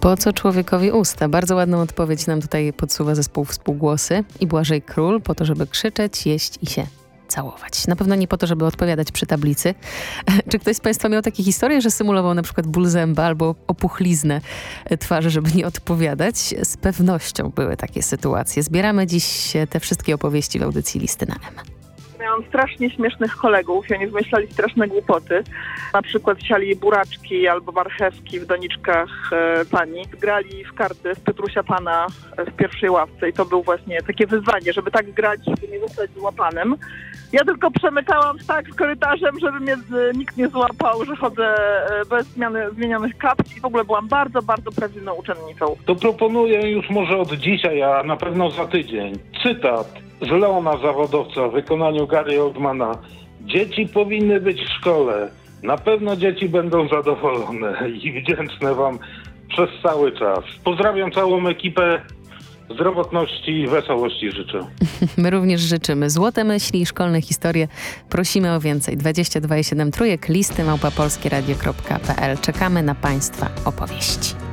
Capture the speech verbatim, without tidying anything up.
Po co człowiekowi usta? Bardzo ładną odpowiedź nam tutaj podsuwa zespół Współgłosy i Błażej Król, po to, żeby krzyczeć, jeść i się całować. Na pewno nie po to, żeby odpowiadać przy tablicy. Czy ktoś z Państwa miał takie historie, że symulował na przykład ból zęba albo opuchliznę twarzy, żeby nie odpowiadać? Z pewnością były takie sytuacje. Zbieramy dziś te wszystkie opowieści w audycji Listy na M. Miałam strasznie śmiesznych kolegów i oni wymyślali straszne głupoty. Na przykład siali buraczki albo marchewki w doniczkach e, pani. Grali w karty z Piotrusia Pana w pierwszej ławce i to był właśnie takie wyzwanie, żeby tak grać, żeby nie zostać złapanym. Ja tylko przemykałam tak korytarzem, żeby mnie z, nikt nie złapał, że chodzę bez zmiany, zmienionych kapci i w ogóle byłam bardzo, bardzo prawdziwą uczennicą. To proponuję już może od dzisiaj, a na pewno za tydzień. Cytat z Leona Zawodowca w wykonaniu Gary Oldmana. Dzieci powinny być w szkole. Na pewno dzieci będą zadowolone i wdzięczne wam przez cały czas. Pozdrawiam całą ekipę. Zdrowotności i wesołości życzę. My również życzymy. Złote myśli i szkolne historie. Prosimy o więcej. dwadzieścia dwa i siedem trójek, listy małpa polskieradio kropka p l. Czekamy na Państwa opowieści.